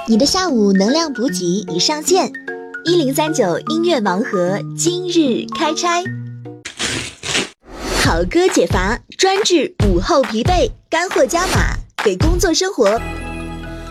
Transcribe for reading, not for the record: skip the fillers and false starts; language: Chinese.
你的下午能量补给已上线，1039音乐盲盒今日开拆。好歌解乏，专治午后疲惫，干货加码，给工作生活